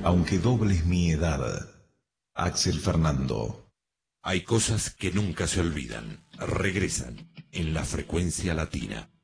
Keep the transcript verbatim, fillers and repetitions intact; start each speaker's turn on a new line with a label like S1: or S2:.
S1: Aunque dobles mi edad. Axel Fernando.
S2: Hay cosas que nunca se olvidan. Regresan en la frecuencia latina.